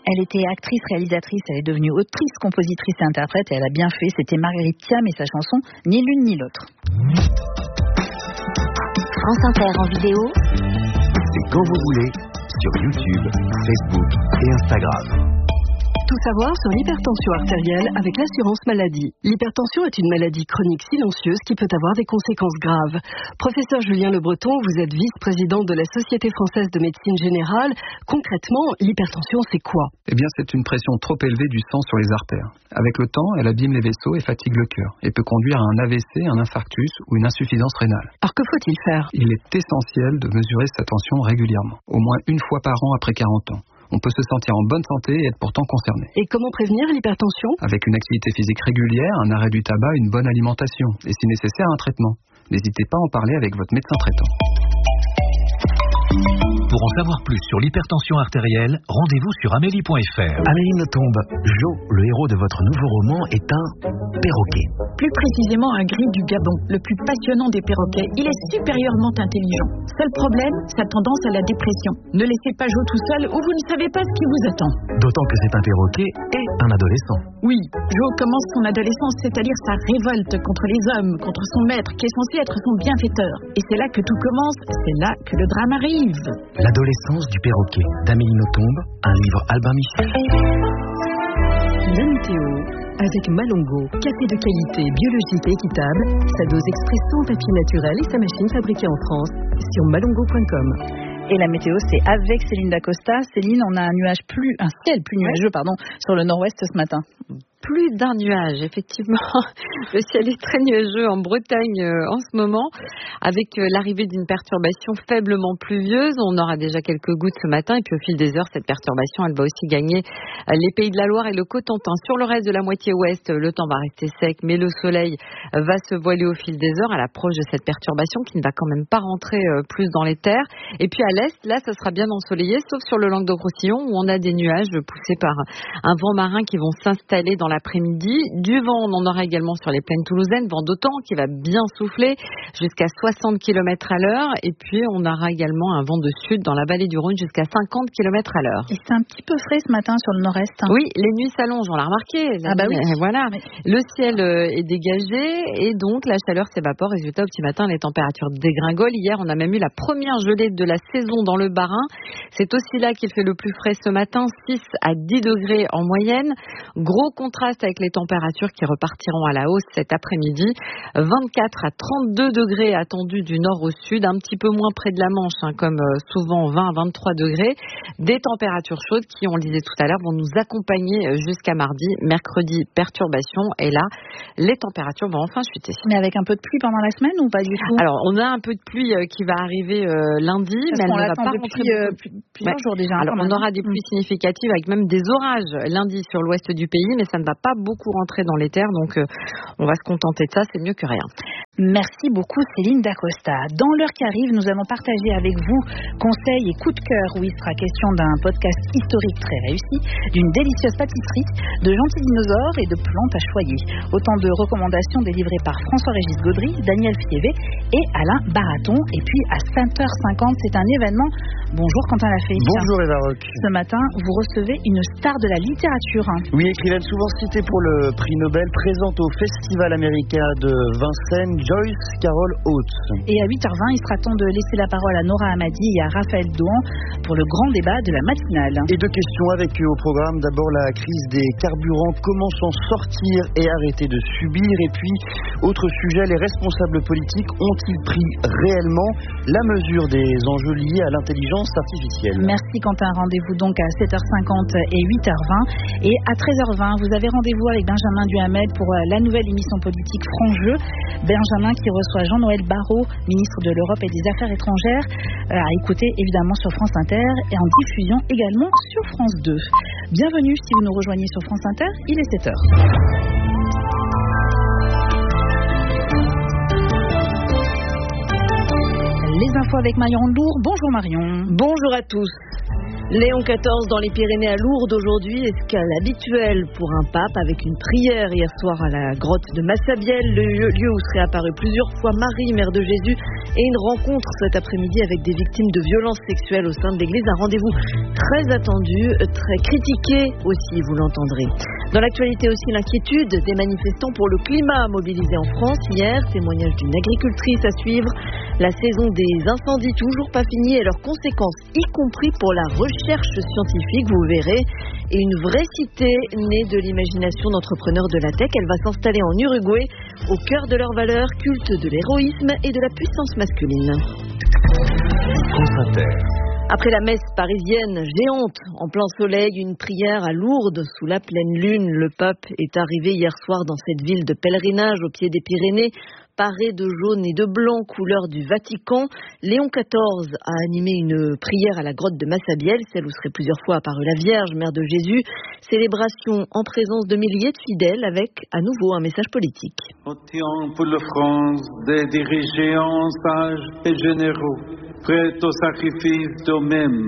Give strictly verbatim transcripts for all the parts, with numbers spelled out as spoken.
Elle était actrice, réalisatrice, elle est devenue autrice, compositrice et interprète, et elle a bien fait. C'était Marguerite Thiam et sa chanson « Ni l'une ni l'autre ». France Inter en vidéo. C'est quand vous voulez, sur YouTube, Facebook et Instagram. Tout savoir sur l'hypertension artérielle avec l'assurance maladie. L'hypertension est une maladie chronique silencieuse qui peut avoir des conséquences graves. Professeur Julien Le Breton, vous êtes vice-président de la Société française de médecine générale. Concrètement, l'hypertension, c'est quoi? Eh bien, c'est une pression trop élevée du sang sur les artères. Avec le temps, elle abîme les vaisseaux et fatigue le cœur et peut conduire à un A V C, un infarctus ou une insuffisance rénale. Alors que faut-il faire? Il est essentiel de mesurer sa tension régulièrement, au moins une fois par an après quarante ans. On peut se sentir en bonne santé et être pourtant concerné. Et comment prévenir l'hypertension? Avec une activité physique régulière, un arrêt du tabac, une bonne alimentation et si nécessaire un traitement. N'hésitez pas à en parler avec votre médecin traitant. Pour en savoir plus sur l'hypertension artérielle, rendez-vous sur amélie point f r. Amélie Nothomb, Jo, le héros de votre nouveau roman, est un perroquet. Plus précisément un gris du Gabon, le plus passionnant des perroquets. Il est supérieurement intelligent. Seul problème, sa tendance à la dépression. Ne laissez pas Jo tout seul ou vous ne savez pas ce qui vous attend. D'autant que c'est un perroquet et un adolescent. Oui, Jo commence son adolescence, c'est-à-dire sa révolte contre les hommes, contre son maître qui est censé être son bienfaiteur. Et c'est là que tout commence, c'est là que le drame arrive. L'adolescence du perroquet, d'Amélie Nothomb, un livre Albin Michel. La météo, avec Malongo, café de qualité, biologique et équitable, sa dose expresso en papier naturel et sa machine fabriquée en France, sur malongo point com. Et la météo, c'est avec Céline Dacosta. Céline, on a un nuage plus, un ciel plus nuageux, pardon, sur le nord-ouest ce matin. Plus d'un nuage, effectivement. Le ciel est très nuageux en Bretagne euh, en ce moment, avec euh, l'arrivée d'une perturbation faiblement pluvieuse. On aura déjà quelques gouttes ce matin, et puis au fil des heures, cette perturbation, elle va aussi gagner euh, les Pays de la Loire et le Cotentin. Sur le reste de la moitié ouest, le temps va rester sec, mais le soleil euh, va se voiler au fil des heures à l'approche de cette perturbation qui ne va quand même pas rentrer euh, plus dans les terres. Et puis à l'est, là, ça sera bien ensoleillé, sauf sur le Languedoc-Roussillon, où on a des nuages poussés par un vent marin qui vont s'installer dans l'après-midi. Du vent, on en aura également sur les plaines toulousaines, vent d'automne qui va bien souffler jusqu'à soixante kilomètres à l'heure. Et puis, on aura également un vent de sud dans la vallée du Rhône jusqu'à cinquante kilomètres à l'heure. Et c'est un petit peu frais ce matin sur le nord-est. Hein. Oui, les nuits s'allongent, on l'a remarqué. Ah bah oui. Voilà. Le ciel est dégagé et donc la chaleur s'évapore. Résultat, au petit matin, les températures dégringolent. Hier, on a même eu la première gelée de la saison dans le Bas-Rhin. C'est aussi là qu'il fait le plus frais ce matin, six à dix degrés en moyenne. Gros contraste avec les températures qui repartiront à la hausse cet après-midi. vingt-quatre à trente-deux degrés attendus du nord au sud, un petit peu moins près de la Manche, hein, comme souvent vingt à vingt-trois degrés. Des températures chaudes qui, on le disait tout à l'heure, vont nous accompagner jusqu'à mardi. Mercredi, perturbation. Et là, les températures vont enfin chuter. Mais avec un peu de pluie pendant la semaine ou pas du tout? Alors, on a un peu de pluie qui va arriver euh, lundi, Parce mais elle qu'on ne va l'attend pas depuis rentrer euh, beaucoup. plusieurs Ouais. jours déjà. Alors, on aura des pluies significatives avec même des orages lundi sur l'ouest du pays, mais ça ne va pas beaucoup rentrer dans les terres, donc euh, on va se contenter de ça, c'est mieux que rien. Merci beaucoup Céline Dacosta. Dans l'heure qui arrive, nous allons partager avec vous conseils et coups de cœur où il sera question d'un podcast historique très réussi, d'une délicieuse pâtisserie, de gentils dinosaures et de plantes à choyer. Autant de recommandations délivrées par François-Régis Gaudry, Daniel Fievé et Alain Baraton. Et puis à cinq heures cinquante, c'est un événement. Bonjour Quentin Lafay. Bonjour Eva Roch. Ce matin, vous recevez une star de la littérature. Oui, écrivaine souvent citée pour le prix Nobel, présente au Festival américain de Vincennes, Joyce Carol Oates. Et à huit heures vingt, il sera temps de laisser la parole à Nora Hamadi et à Raphaël Dohan pour le grand débat de la matinale. Et deux questions avec eux au programme. D'abord la crise des carburants, comment s'en sortir et arrêter de subir. Et puis, autre sujet, les responsables politiques ont-ils pris réellement la mesure des enjeux liés à l'intelligence artificielle? Merci Quentin, rendez-vous donc à sept heures cinquante et huit heures vingt. Et à treize heures vingt, vous avez rendez-vous avec Benjamin Duhamel pour la nouvelle émission politique Franc-Jeu. Benjamin qui reçoit Jean-Noël Barrot, ministre de l'Europe et des Affaires étrangères, à écouter évidemment sur France Inter et en diffusion également sur France deux. Bienvenue si vous nous rejoignez sur France Inter, il est sept heures. Les infos avec Marion Lourd. Bonjour Marion. Bonjour à tous. Léon quatorze dans les Pyrénées à Lourdes aujourd'hui, escale habituelle pour un pape avec une prière hier soir à la grotte de Massabielle, le lieu où seraient apparues plusieurs fois Marie, mère de Jésus, et une rencontre cet après-midi avec des victimes de violences sexuelles au sein de l'église. Un rendez-vous très attendu, très critiqué aussi, vous l'entendrez. Dans l'actualité aussi, l'inquiétude des manifestants pour le climat mobilisés en France hier, témoignage d'une agricultrice à suivre. La saison des incendies toujours pas finie et leurs conséquences, y compris pour la recherche scientifique, vous verrez. Et une vraie cité née de l'imagination d'entrepreneurs de la tech. Elle va s'installer en Uruguay, au cœur de leurs valeurs, culte de l'héroïsme et de la puissance masculine. France Inter. Après la messe parisienne géante, en plein soleil, une prière à Lourdes sous la pleine lune. Le pape est arrivé hier soir dans cette ville de pèlerinage au pied des Pyrénées, paré de jaune et de blanc, couleur du Vatican. Léon quatorze a animé une prière à la grotte de Massabielle, celle où serait plusieurs fois apparue la Vierge, mère de Jésus. Célébration en présence de milliers de fidèles avec à nouveau un message politique. Prions pour la France, des dirigeants sages et généraux, prêts au sacrifice d'eux-mêmes,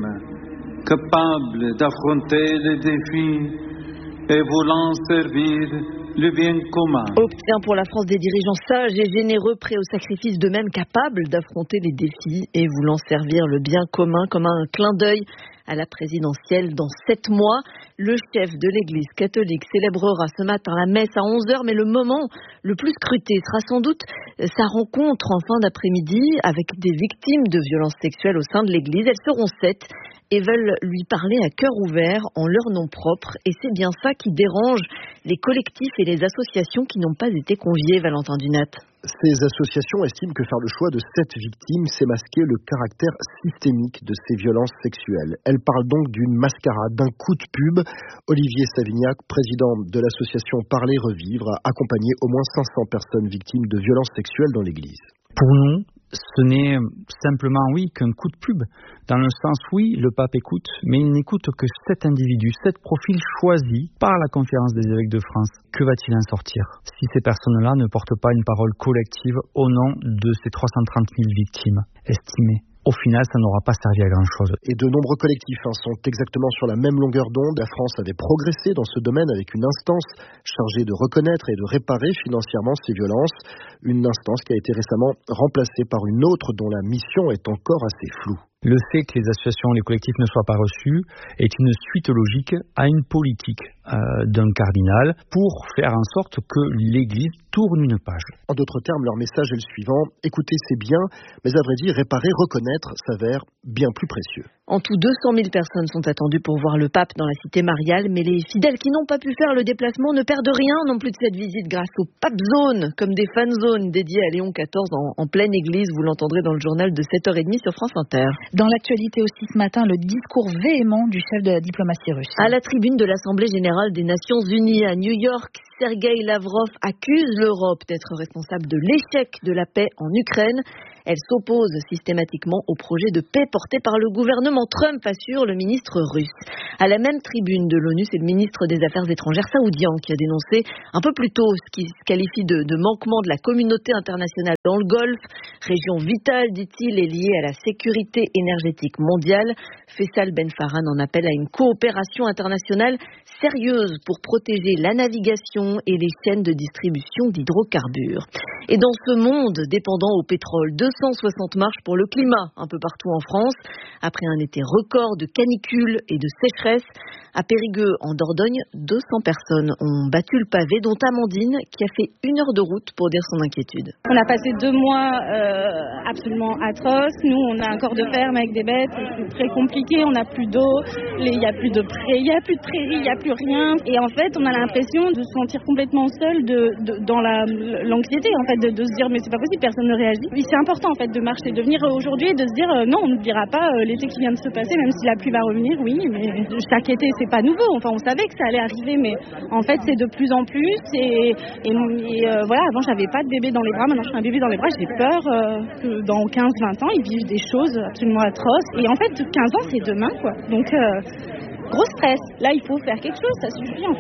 capables d'affronter les défis et voulant servir le bien commun. Obtient pour la France des dirigeants sages et généreux, prêts au sacrifice d'eux-mêmes, capables d'affronter les défis et voulant servir le bien commun, comme un clin d'œil à la présidentielle dans sept mois. Le chef de l'Église catholique célébrera ce matin la messe à onze heures, mais le moment le plus scruté sera sans doute sa rencontre en fin d'après-midi avec des victimes de violences sexuelles au sein de l'Église. Elles seront sept et veulent lui parler à cœur ouvert en leur nom propre. Et c'est bien ça qui dérange les collectifs et les associations qui n'ont pas été conviés, Valentin Dunat. Ces associations estiment que faire le choix de sept victimes, c'est masquer le caractère systémique de ces violences sexuelles. Elles parlent donc d'une mascarade, d'un coup de pub. Olivier Savignac, président de l'association Parler Revivre, a accompagné au moins cinq cents personnes victimes de violences sexuelles dans l'Église. Pour nous, ce n'est simplement, oui, qu'un coup de pub. Dans le sens, oui, le pape écoute, mais il n'écoute que sept individus, sept profils choisis par la Conférence des évêques de France. Que va-t-il en sortir si ces personnes-là ne portent pas une parole collective au nom de ces trois cent trente mille victimes estimées? Au final, ça n'aura pas servi à grand-chose. Et de nombreux collectifs hein, sont exactement sur la même longueur d'onde. La France avait progressé dans ce domaine avec une instance chargée de reconnaître et de réparer financièrement ces violences. Une instance qui a été récemment remplacée par une autre dont la mission est encore assez floue. Le fait que les associations, les collectifs ne soient pas reçus est une suite logique à une politique euh, d'un cardinal pour faire en sorte que l'Église tourne une page. En d'autres termes, leur message est le suivant: écoutez, c'est bien, mais à vrai dire, réparer, reconnaître s'avère bien plus précieux. En tout, deux cent mille personnes sont attendues pour voir le pape dans la cité mariale, mais les fidèles qui n'ont pas pu faire le déplacement ne perdent rien non plus de cette visite grâce aux Pape Zones, comme des fan zones dédiées à Léon quatorze en, en pleine église. Vous l'entendrez dans le journal de sept heures trente sur France Inter. Dans l'actualité aussi ce matin, le discours véhément du chef de la diplomatie russe. À la tribune de l'Assemblée générale des Nations unies à New York, Sergueï Lavrov accuse l'Europe d'être responsable de l'échec de la paix en Ukraine. Elle s'oppose systématiquement au projet de paix porté par le gouvernement Trump, assure le ministre russe. À la même tribune de l'ONU, c'est le ministre des Affaires étrangères saoudien qui a dénoncé un peu plus tôt ce qui se qualifie de, de manquement de la communauté internationale dans le Golfe. Région vitale, dit-il, est liée à la sécurité énergétique mondiale. Faisal Ben Farhan en appelle à une coopération internationale sérieuse pour protéger la navigation et les chaînes de distribution d'hydrocarbures. Et dans ce monde dépendant au pétrole, deux cent soixante marches pour le climat un peu partout en France. Après un été record de canicule et de sécheresse, à Périgueux, en Dordogne, deux cents personnes ont battu le pavé, dont Amandine, qui a fait une heure de route pour dire son inquiétude. On a passé deux mois euh, absolument atroces. Nous, on a un corps de ferme avec des bêtes, c'est très compliqué. On n'a plus d'eau, il n'y a plus de prairies, il n'y a plus de prairies, il n'y a plus rien. Et en fait, on a l'impression de se sentir complètement seul de, de, dans la, l'anxiété, en fait, de, de se dire mais c'est pas possible, personne ne réagit. Et c'est important en fait de marcher, de venir aujourd'hui et de se dire euh, non, on n'oubliera pas euh, l'été qui vient de se passer, même si la pluie va revenir, oui, mais chaque été c'est pas nouveau. Enfin, on savait que ça allait arriver, mais en fait c'est de plus en plus. Et, et, et euh, voilà, avant j'avais pas de bébé dans les bras, maintenant je suis un bébé dans les bras. J'ai peur euh, que dans quinze vingt ans ils vivent des choses absolument atroces. Et en fait, quinze ans c'est demain, quoi. Donc euh, gros stress. Là, il faut faire quelque chose, ça suffit en fait.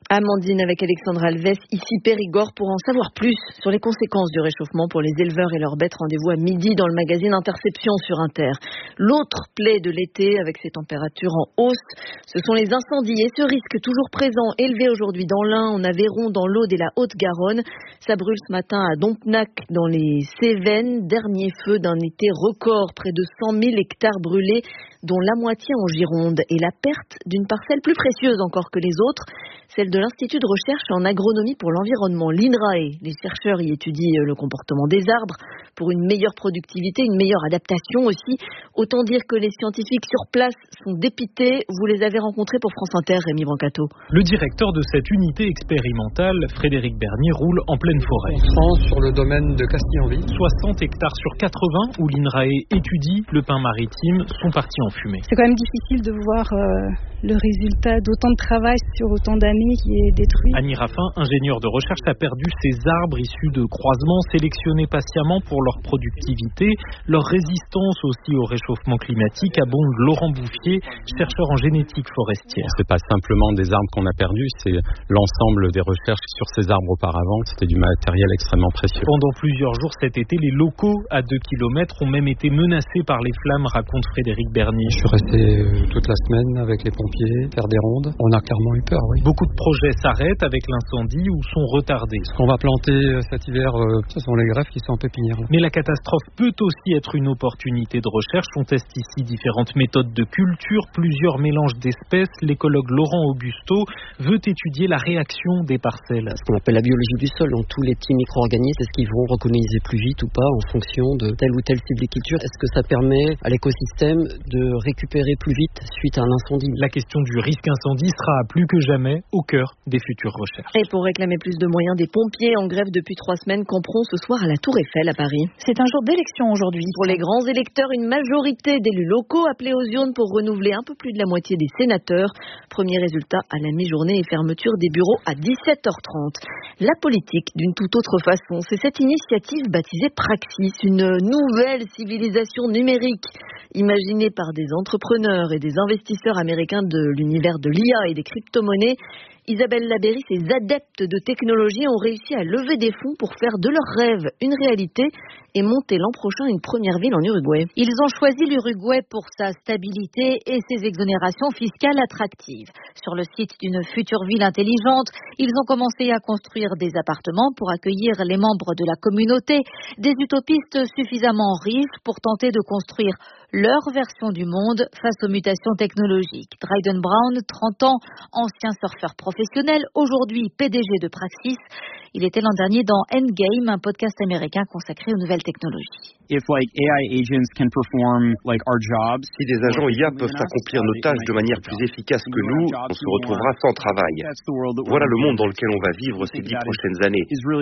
Amandine avec Alexandre Alves, ici Périgord, pour en savoir plus sur les conséquences du réchauffement pour les éleveurs et leurs bêtes. Rendez-vous à midi dans le magazine Interception sur Inter. L'autre plaie de l'été avec ces températures en hausse, ce sont les incendies et ce risque toujours présent, élevé aujourd'hui dans l'Ain, en Aveyron, dans l'Aude et la Haute-Garonne. Ça brûle ce matin à Dompnac, dans les Cévennes. Dernier feu d'un été record, près de cent mille hectares brûlés, dont la moitié en Gironde. Et la perte d'une parcelle plus précieuse encore que les autres, celle de l'Institut de recherche en agronomie pour l'environnement, l'INRAE. Les chercheurs y étudient le comportement des arbres pour une meilleure productivité, une meilleure adaptation aussi. Autant dire que les scientifiques sur place sont dépités. Vous les avez rencontrés pour France Inter, Rémi Brancato. Le directeur de cette unité expérimentale, Frédéric Bernier, roule en pleine forêt. On sent sur le domaine de Castille-en-Vie. soixante hectares sur quatre-vingts où l'INRAE étudie le pin maritime sont partis en fumée. C'est quand même difficile de voir euh, le résultat d'autant de travail sur autant d'années qui est détruit. Annie Raffin, ingénieure de recherche, a perdu ses arbres issus de croisements sélectionnés patiemment pour leur productivité, leur résistance aussi au réchauffement climatique, abonde Laurent Bouffier, chercheur en génétique forestière. C'est pas simplement des arbres qu'on a perdus, c'est l'ensemble des recherches sur ces arbres auparavant. C'était du matériel extrêmement précieux. Pendant plusieurs jours cet été, les locaux à deux kilomètres ont même été menacés par les flammes, raconte Frédéric Bernier. Je suis resté toute la semaine avec les pompiers, faire des rondes. On a clairement eu peur, oui. Beaucoup de projets s'arrêtent avec l'incendie ou sont retardés. Ce qu'on va planter cet hiver, ce sont les greffes qui sont en pépinière. Mais la catastrophe peut aussi être une opportunité de recherche. On teste ici différentes méthodes de culture, plusieurs mélanges d'espèces. L'écologue Laurent Augusto veut étudier la réaction des parcelles. Ce qu'on appelle la biologie du sol, donc tous les petits micro-organismes, est-ce qu'ils vont recoloniser plus vite ou pas en fonction de telle ou telle sylviculture? Est-ce que ça permet à l'écosystème de récupérer plus vite suite à un incendie? La question du risque incendie sera plus que jamais au cœur des futures recherches. Et pour réclamer plus de moyens, des pompiers en grève depuis trois semaines camperont ce soir à la Tour Eiffel à Paris. C'est un jour d'élection aujourd'hui. Pour les grands électeurs, une majorité d'élus locaux appelés aux urnes pour renouveler un peu plus de la moitié des sénateurs. Premier résultat à la mi-journée et fermeture des bureaux à dix-sept heures trente. La politique d'une toute autre façon, c'est cette initiative baptisée Praxis, une nouvelle civilisation numérique imaginée par des entrepreneurs et des investisseurs américains de l'univers de l'I A et des crypto-monnaies. Isabelle Labéry, ces adeptes de technologie ont réussi à lever des fonds pour faire de leurs rêves une réalité et monter l'an prochain une première ville en Uruguay. Ils ont choisi l'Uruguay pour sa stabilité et ses exonérations fiscales attractives. Sur le site d'une future ville intelligente, ils ont commencé à construire des appartements pour accueillir les membres de la communauté, des utopistes suffisamment riches pour tenter de construire leur version du monde face aux mutations technologiques. Dryden Brown, trente ans, ancien surfeur professionnel, aujourd'hui P D G de Praxis. Il était l'an dernier dans Endgame, un podcast américain consacré aux nouvelles technologies. If like A I agents can perform like our jobs, si des agents I A peuvent accomplir nos tâches de manière plus efficace que nous, on se retrouvera sans travail. Voilà le monde dans lequel on va vivre ces dix prochaines années.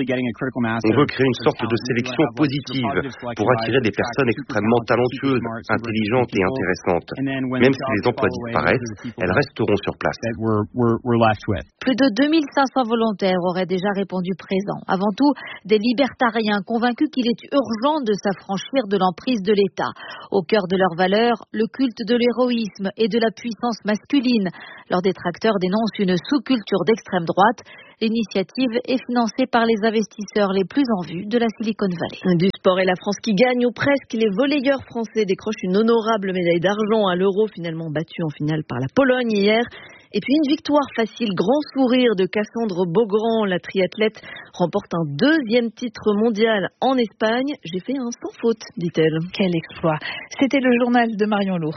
On veut créer une sorte de sélection positive pour attirer des personnes extrêmement talentueuses, intelligentes et intéressantes. Même si les emplois disparaissent, elles resteront sur place. Plus de deux mille cinq cents volontaires auraient déjà répondu présent. Avant tout, des libertariens convaincus qu'il est urgent de s'affranchir de l'emprise de l'État. Au cœur de leurs valeurs, le culte de l'héroïsme et de la puissance masculine. Leurs détracteurs dénoncent une sous-culture d'extrême droite. L'initiative est financée par les investisseurs les plus en vue de la Silicon Valley. Du sport et la France qui gagne, ou presque. Les volleyeurs français décrochent une honorable médaille d'argent à l'Euro, finalement battue en finale par la Pologne hier. Et puis une victoire facile, grand sourire de Cassandre Beaugrand. La triathlète remporte un deuxième titre mondial en Espagne. J'ai fait un sans faute, dit-elle. Quel exploit. C'était le journal de Marion Lourd.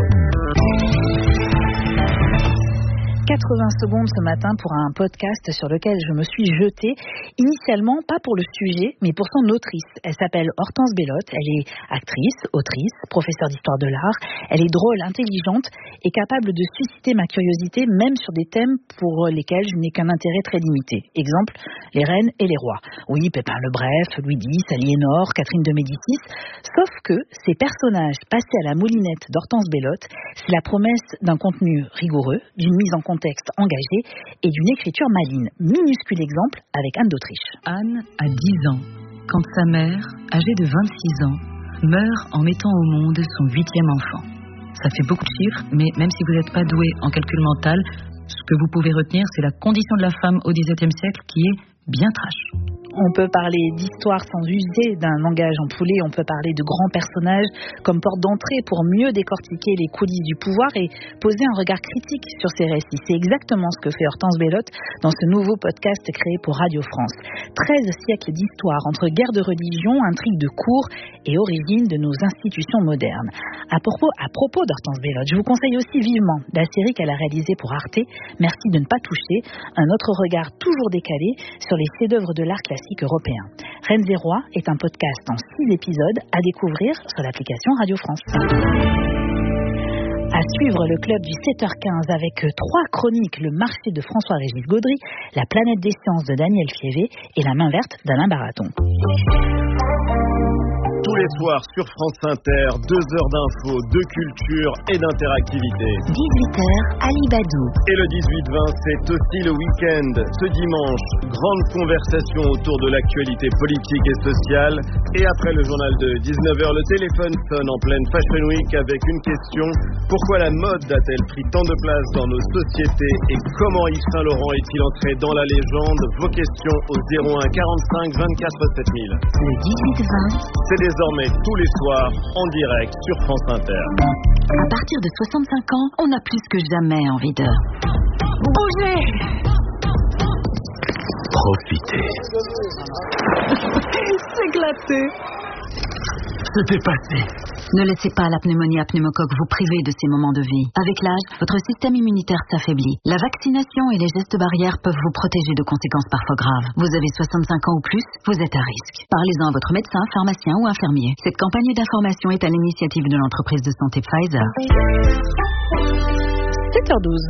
quatre-vingts secondes ce matin pour un podcast sur lequel je me suis jetée, initialement pas pour le sujet, mais pour son autrice. Elle s'appelle Hortense Bellotte, elle est actrice, autrice, professeure d'histoire de l'art, elle est drôle, intelligente et capable de susciter ma curiosité, même sur des thèmes pour lesquels je n'ai qu'un intérêt très limité. Exemple, les reines et les rois. Oui, Pépin le Bref, Louis dix, Aliénor, Catherine de Médicis. Sauf que ces personnages passés à la moulinette d'Hortense Bellotte, c'est la promesse d'un contenu rigoureux, d'une mise en contexte engagé et d'une écriture maligne. Minuscule exemple avec Anne d'Autriche. Anne a dix ans, quand sa mère, âgée de vingt-six ans, meurt en mettant au monde son huitième enfant. ça fait beaucoup de chiffres, mais même si vous n'êtes pas doué en calcul mental, ce que vous pouvez retenir, c'est la condition de la femme au dix-septième siècle qui est bien trash. On peut parler d'histoire sans user d'un langage empoulé, on peut parler de grands personnages comme porte d'entrée pour mieux décortiquer les coulisses du pouvoir et poser un regard critique sur ces récits. C'est exactement ce que fait Hortense Bellotte dans ce nouveau podcast créé pour Radio France. treize siècles d'histoire entre guerre de religion, intrigues de cour et origine de nos institutions modernes. À propos, à propos d'Hortense Bellotte, je vous conseille aussi vivement la série qu'elle a réalisée pour Arte, Merci de ne pas toucher, un autre regard toujours décalé sur les chefs-d'œuvre de l'art classique européen. Reines et Rois est un podcast en six épisodes à découvrir sur l'application Radio France. À suivre le club du sept heures quinze avec trois chroniques, le marché de François-Régis Gaudry, la planète des sciences de Daniel Fievé et la main verte d'Alain Baraton. Tous les soirs sur France Inter, deux heures d'info, de culture et d'interactivité. dix-huit heures, Ali Badou. Et le dix-huit vingt, c'est aussi le week-end. Ce dimanche, grande conversation autour de l'actualité politique et sociale. Et après le journal de dix-neuf heures, le téléphone sonne en pleine Fashion Week avec une question. Pourquoi la mode a-t-elle pris tant de place dans nos sociétés et comment Yves Saint-Laurent est-il entré dans la légende? Vos questions au zéro un quarante-cinq vingt-quatre sept mille. Le dix-huit vingt. C'est désormais tous les soirs en direct sur France Inter. À partir de soixante-cinq ans, on a plus que jamais envie de bouger. Profitez. S'éclater. Se dépasser. Ne laissez pas la pneumonie à pneumocoque vous priver de ces moments de vie. Avec l'âge, votre système immunitaire s'affaiblit. La vaccination et les gestes barrières peuvent vous protéger de conséquences parfois graves. Vous avez soixante-cinq ans ou plus, vous êtes à risque. Parlez-en à votre médecin, pharmacien ou infirmier. Cette campagne d'information est à l'initiative de l'entreprise de santé Pfizer. sept heures douze.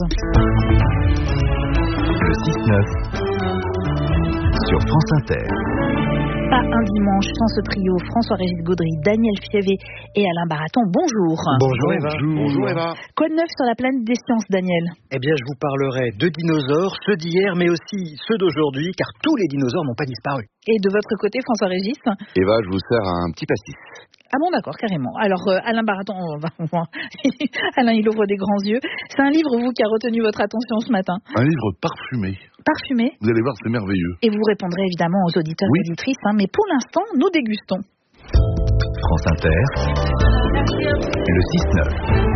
Le six neuf sur France Inter. Pas un dimanche sans ce trio François-Régis Gaudry, Daniel Fievé et Alain Baraton. Bonjour. Bonjour Eva. Bonjour Eva. Quoi de neuf sur la planète des sciences, Daniel? Eh bien, je vous parlerai de dinosaures, ceux d'hier, mais aussi ceux d'aujourd'hui, car tous les dinosaures n'ont pas disparu. Et de votre côté, François-Régis? Eva, je vous sers un petit pastis. Ah bon, d'accord, carrément. Alors, euh, Alain Baraton, on va, on va... Alain, il ouvre des grands yeux. C'est un livre, vous, qui a retenu votre attention ce matin? Un livre parfumé. Parfumé? Vous allez voir, c'est merveilleux. Et vous répondrez évidemment aux auditeurs et oui. auditrices, hein, mais pour l'instant, nous dégustons. France Inter, le six neuf.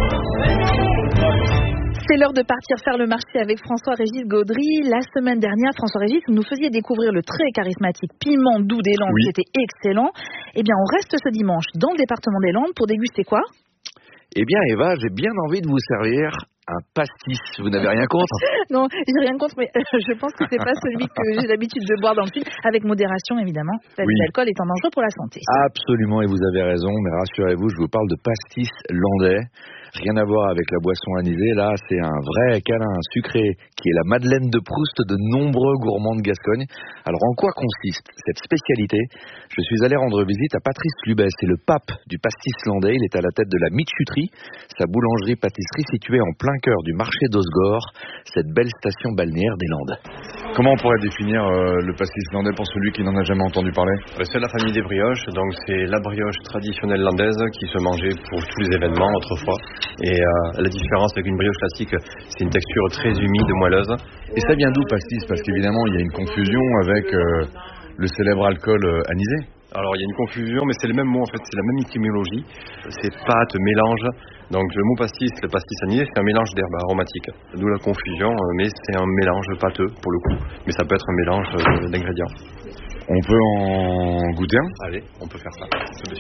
C'est l'heure de partir faire le marché avec François-Régis Gaudry. La semaine dernière, François-Régis, vous nous faisiez découvrir le très charismatique piment doux des Landes, oui. qui était excellent. Eh bien, on reste ce dimanche dans le département des Landes pour déguster quoi? Eh bien, Eva, j'ai bien envie de vous servir un pastis. Vous n'avez rien contre? Non, j'ai rien contre, mais je pense que c'est pas celui que j'ai l'habitude de boire dans le film, avec modération évidemment. L'alcool oui. étant dangereux pour la santé. Absolument, et vous avez raison, mais rassurez-vous, je vous parle de pastis landais. Rien à voir avec la boisson anisée, là c'est un vrai câlin sucré qui est la Madeleine de Proust de nombreux gourmands de Gascogne. Alors en quoi consiste cette spécialité? Je suis allé rendre visite à Patrice Lubès, c'est le pape du pastis landais, il est à la tête de la Michuterie, sa boulangerie-pâtisserie située en plein cœur du marché d'Osgore, cette belle station balnéaire des Landes. Comment on pourrait définir euh, le pastis landais pour celui qui n'en a jamais entendu parler? C'est la famille des brioches, donc c'est la brioche traditionnelle landaise qui se mangeait pour tous les événements autrefois. Et euh, la différence avec une brioche classique, c'est une texture très humide, moelleuse. Et ça vient d'où pastis? Parce qu'évidemment, il y a une confusion avec euh, le célèbre alcool euh, anisé. Alors il y a une confusion, mais c'est le même mot en fait, c'est la même étymologie. C'est pâte, mélange. Donc le mot pastis, le pastis anisé, c'est un mélange d'herbes aromatiques. D'où la confusion, mais c'est un mélange pâteux pour le coup. Mais ça peut être un mélange euh, d'ingrédients. On peut en goûter un? Allez, on peut faire ça. Il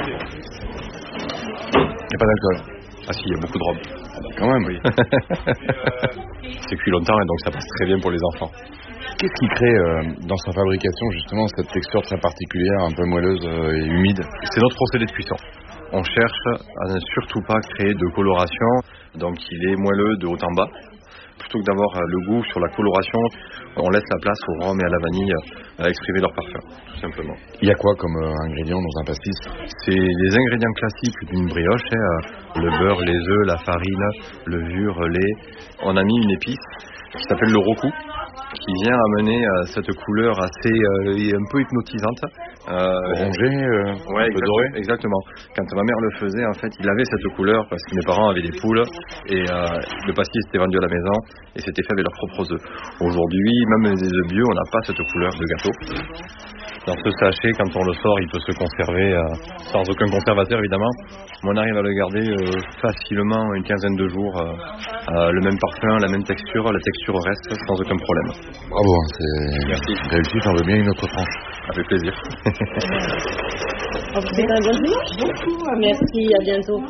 n'y a pas d'alcool? Ah si, il y a beaucoup de robes. Ah bah quand même, oui. C'est cuit longtemps et donc ça passe très bien pour les enfants. Qu'est-ce qui crée euh, dans sa fabrication justement cette texture très particulière, un peu moelleuse euh, et humide? C'est notre procédé de cuisson. On cherche à ne surtout pas créer de coloration, donc il est moelleux de haut en bas. Plutôt que d'avoir le goût sur la coloration, on laisse la place au rhum et à la vanille à exprimer leur parfum, tout simplement. Il y a quoi comme euh, ingrédients dans un pastis? C'est les ingrédients classiques d'une brioche, hein, le beurre, les œufs, la farine, levure, lait. On a mis une épice qui s'appelle le roku, qui vient amener euh, cette couleur assez euh, un peu hypnotisante. Euh, Orangé, euh, ouais, un peu doré. Exactement. Quand ma mère le faisait, en fait, il avait cette couleur parce que mes parents avaient des poules et euh, le pastis était vendu à la maison et c'était fait avec leurs propres œufs. Aujourd'hui, même les œufs bio, on n'a pas cette couleur de gâteau. Dans ce sachet, quand on le sort, il peut se conserver euh, sans aucun conservateur évidemment. Mais on arrive à le garder euh, facilement une quinzaine de jours. Euh, euh, le même parfum, la même texture, la texture reste sans aucun problème. Bravo, c'est réussi, j'en veux bien une autre tranche. Avec plaisir. Vous faites un bon dimanche. Beaucoup. Merci, à bientôt.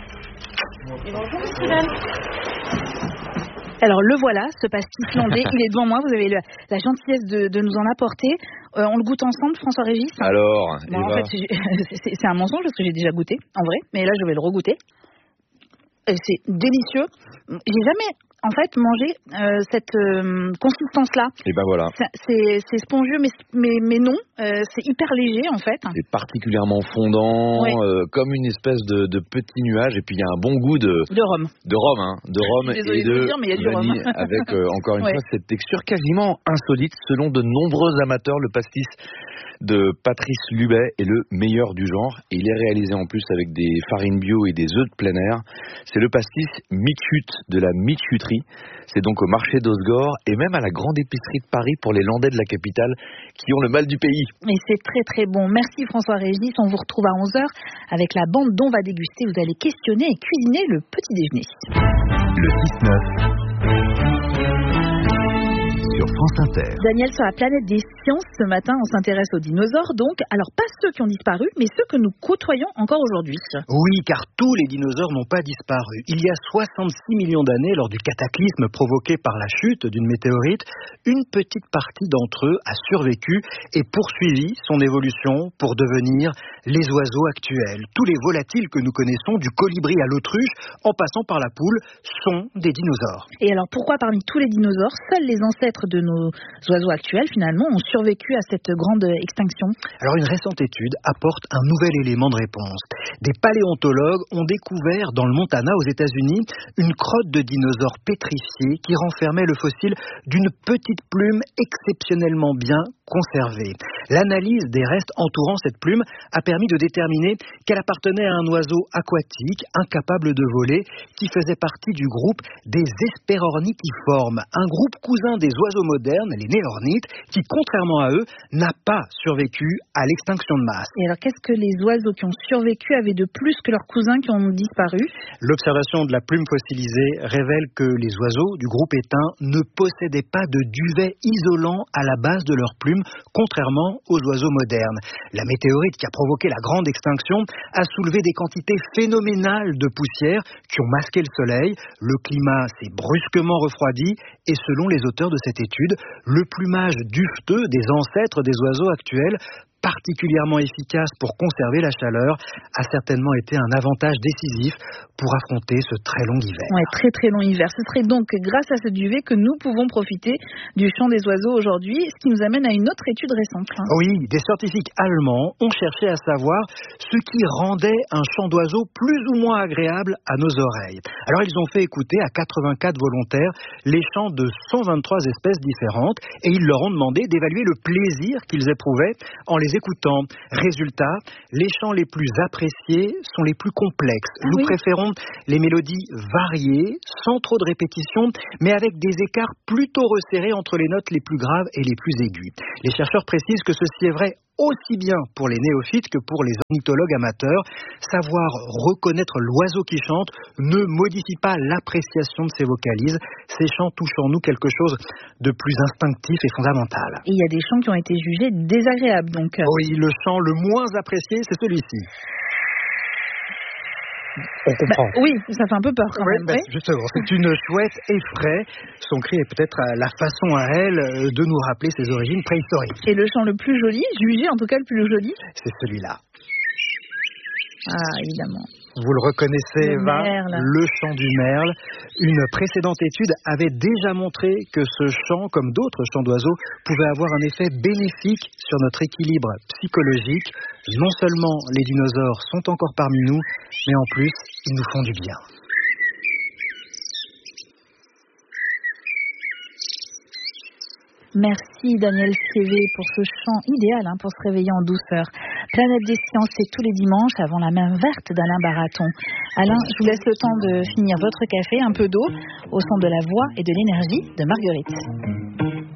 Alors le voilà, ce pastis landais, il est devant moi, vous avez le, la gentillesse de, de nous en apporter. Euh, on le goûte ensemble, François-Régis? Alors, bon, en fait, c'est, c'est un mensonge parce que j'ai déjà goûté, en vrai, mais là je vais le regoûter. Et c'est délicieux. J'ai jamais, en fait, mangé euh, cette euh, consistance-là. Et ben voilà. C'est, c'est, c'est spongieux, mais, mais, mais non, euh, c'est hyper léger en fait. C'est particulièrement fondant, ouais. euh, comme une espèce de, de petit nuage, et puis il y a un bon goût de... De rhum. De rhum, hein. De rhum et de, de dire, mais il y a du vanille, rhum. avec, euh, encore une ouais. fois, cette texture quasiment insolite. Selon de nombreux amateurs, le pastis de Patrice Lubet est le meilleur du genre. Et il est réalisé en plus avec des farines bio et des œufs de plein air. C'est le pastis Michut de la Michuterie. C'est donc au marché d'Osgore et même à la grande épicerie de Paris pour les Landais de la capitale qui ont le mal du pays. Et c'est très très bon. Merci François-Régis. On vous retrouve à onze heures avec la bande dont va déguster. Vous allez questionner et cuisiner le petit déjeuner. Le dix neuf sur France Inter. Daniel, sur la planète des sciences, ce matin, on s'intéresse aux dinosaures, donc. Alors, pas ceux qui ont disparu, mais ceux que nous côtoyons encore aujourd'hui. Oui, car tous les dinosaures n'ont pas disparu. Il y a soixante-six millions d'années, lors du cataclysme provoqué par la chute d'une météorite, une petite partie d'entre eux a survécu et poursuivi son évolution pour devenir les oiseaux actuels. Tous les volatiles que nous connaissons, du colibri à l'autruche, en passant par la poule, sont des dinosaures. Et alors, pourquoi parmi tous les dinosaures, seuls les ancêtres de nos oiseaux actuels, finalement, ont survécu à cette grande extinction? Alors, une récente étude apporte un nouvel élément de réponse. Des paléontologues ont découvert dans le Montana, aux États-Unis, une crotte de dinosaure pétrifiée qui renfermait le fossile d'une petite plume exceptionnellement bien conservée. L'analyse des restes entourant cette plume a permis de déterminer qu'elle appartenait à un oiseau aquatique incapable de voler qui faisait partie du groupe des Hesperornithiformes, un groupe cousin des oiseaux modernes, les Néornites, qui, contrairement à eux, n'a pas survécu à l'extinction de masse. Et alors, qu'est-ce que les oiseaux qui ont survécu avaient de plus que leurs cousins qui ont disparu? L'observation de la plume fossilisée révèle que les oiseaux du groupe éteint ne possédaient pas de duvet isolant à la base de leur plume, contrairement aux oiseaux modernes. La météorite qui a provoqué la grande extinction a soulevé des quantités phénoménales de poussière qui ont masqué le soleil. Le climat s'est brusquement refroidi et selon les auteurs de cette étude, le plumage duveteux des ancêtres des oiseaux actuels, particulièrement efficace pour conserver la chaleur, a certainement été un avantage décisif pour affronter ce très long hiver. Ouais, très très long hiver. Ce serait donc grâce à ce duvet que nous pouvons profiter du chant des oiseaux aujourd'hui, ce qui nous amène à une autre étude récente. Hein. Oui, des scientifiques allemands ont cherché à savoir ce qui rendait un chant d'oiseau plus ou moins agréable à nos oreilles. Alors ils ont fait écouter à quatre-vingt-quatre volontaires les chants de cent vingt-trois espèces différentes et ils leur ont demandé d'évaluer le plaisir qu'ils éprouvaient en les écoutant. Résultat, les chants les plus appréciés sont les plus complexes. Ah, Nous oui. préférons les mélodies variées, sans trop de répétitions, mais avec des écarts plutôt resserrés entre les notes les plus graves et les plus aiguës. Les chercheurs précisent que ceci est vrai aussi bien pour les néophytes que pour les ornithologues amateurs. Savoir reconnaître l'oiseau qui chante ne modifie pas l'appréciation de ses vocalises. Ces chants touchent en nous quelque chose de plus instinctif et fondamental. Et il y a des chants qui ont été jugés désagréables, donc. Oui, le chant le moins apprécié, c'est celui-ci. On comprend. Bah, oui, ça fait un peu peur quand ouais, même. Bah, oui. Justement, c'est une chouette effraie. Son cri est peut-être la façon à elle de nous rappeler ses origines préhistoriques. Et le chant le plus joli, jugé en tout cas le plus joli, c'est celui-là. Ah, évidemment. Vous le reconnaissez, le, va, merle. le chant du merle. Une précédente étude avait déjà montré que ce chant, comme d'autres chants d'oiseaux, pouvait avoir un effet bénéfique sur notre équilibre psychologique. Non seulement les dinosaures sont encore parmi nous, mais en plus, ils nous font du bien. Merci Daniel Sievé pour ce chant idéal hein, pour se réveiller en douceur. Planète des Sciences, c'est tous les dimanches avant la main verte d'Alain Baraton. Alain, je vous laisse le temps de finir votre café, un peu d'eau, au son de la voix et de l'énergie de Marguerite.